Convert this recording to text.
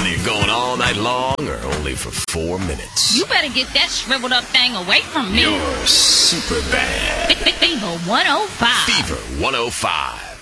Whether you're going all night long or only for 4 minutes. You better get that shriveled up thing away from me. You're super bad. Fever 105. Fever 105.